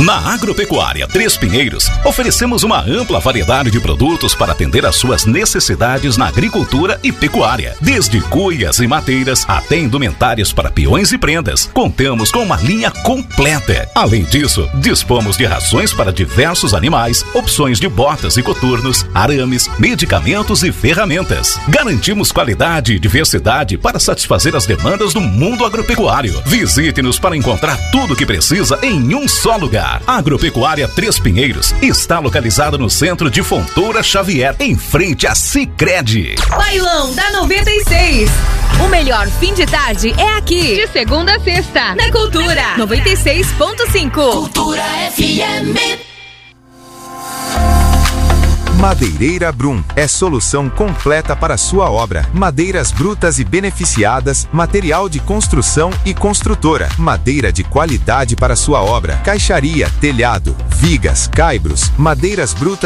Na Agropecuária Três Pinheiros, oferecemos uma ampla variedade de produtos para atender às suas necessidades na agricultura e pecuária. Desde cuias e mateiras até indumentárias para peões e prendas. Contamos com uma linha completa. Além disso, dispomos de rações para diversos animais, opções de botas e coturnos, arames, medicamentos e ferramentas. Garantimos qualidade e diversidade para satisfazer as demandas do mundo agropecuário. Visite-nos para encontrar tudo o que precisa em um só lugar. Agropecuária Três Pinheiros está localizada no centro de Fontoura Xavier, em frente a Sicredi. Bailão da 96. O melhor fim de tarde é aqui. De segunda a sexta, na Cultura 96.5. Cultura FM. Madeireira Brum é solução completa para sua obra. Madeiras brutas e beneficiadas, material de construção e construtora. Madeira de qualidade para sua obra. Caixaria, telhado, vigas, caibros, madeiras brutas